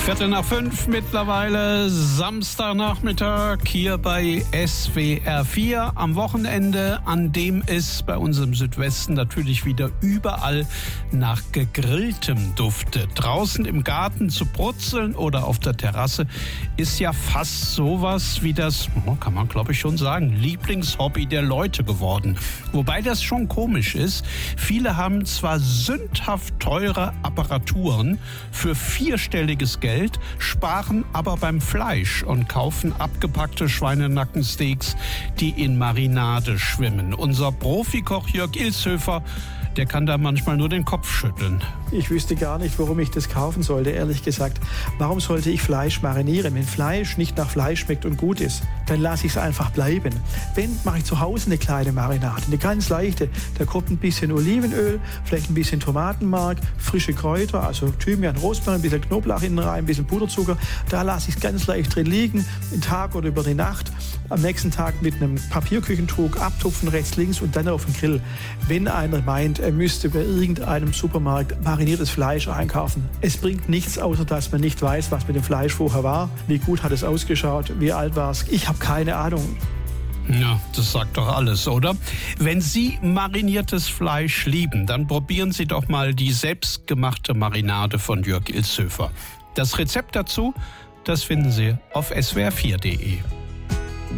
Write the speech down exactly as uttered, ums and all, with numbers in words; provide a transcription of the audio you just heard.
Viertel nach fünf mittlerweile, Samstagnachmittag hier bei S W R vier am Wochenende, an dem es bei uns im Südwesten natürlich wieder überall nach Gegrilltem duftet. Draußen im Garten zu brutzeln oder auf der Terrasse ist ja fast sowas wie das, kann man glaube ich schon sagen, Lieblingshobby der Leute geworden. Wobei das schon komisch ist. Viele haben zwar sündhaft teure Apparaturen für vierstelliges Geld, sparen aber beim Fleisch und kaufen abgepackte Schweinenackensteaks, die in Marinade schwimmen. Unser Profikoch Jörg Ilshöfer, der kann da manchmal nur den Kopf schütteln. Ich wüsste gar nicht, warum ich das kaufen sollte, ehrlich gesagt. Warum sollte ich Fleisch marinieren? Wenn Fleisch nicht nach Fleisch schmeckt und gut ist, dann lasse ich es einfach bleiben. Wenn, mache ich zu Hause eine kleine Marinade, eine ganz leichte. Da kommt ein bisschen Olivenöl, vielleicht ein bisschen Tomatenmark, frische Kräuter, also Thymian, Rosmarin, ein bisschen Knoblauch innen rein, ein bisschen Puderzucker. Da lasse ich es ganz leicht drin liegen, einen Tag oder über die Nacht. Am nächsten Tag mit einem Papierküchentuch abtupfen, rechts, links und dann auf den Grill. Wenn einer meint, er müsste bei irgendeinem Supermarkt mariniertes Fleisch einkaufen. Es bringt nichts, außer dass man nicht weiß, was mit dem Fleisch vorher war. Wie gut hat es ausgeschaut? Wie alt war es? Ich habe keine Ahnung. Ja, das sagt doch alles, oder? Wenn Sie mariniertes Fleisch lieben, dann probieren Sie doch mal die selbstgemachte Marinade von Jörg Ilshöfer. Das Rezept dazu, das finden Sie auf S W R vier punkt de.